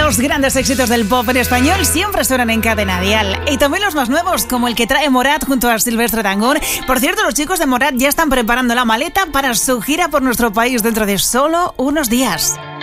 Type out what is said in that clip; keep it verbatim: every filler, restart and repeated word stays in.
Los grandes éxitos del pop en español siempre suenan en Cadena Dial. Y también los más nuevos, como el que trae Morat junto a Silvestre Dangond. Por cierto, los chicos de Morat ya están preparando la maleta para su gira por nuestro país dentro de solo unos días.